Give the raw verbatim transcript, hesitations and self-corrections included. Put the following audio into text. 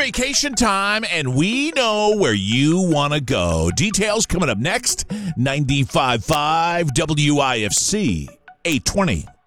vacation time, and we know where you want to go. Details coming up next. ninety-five point five W I F C, eight twenty.